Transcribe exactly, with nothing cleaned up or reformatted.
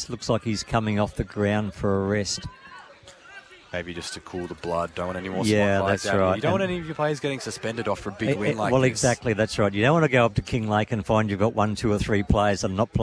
Just looks like he's coming off the ground for a rest. Maybe just to cool the blood. Don't want any more Yeah, spotlights that's out. right. You don't And want any of your players getting suspended off for a big it, win it, like well, this. exactly, that's right. You don't want to go up to King Lake and find you've got one, two or three players that are not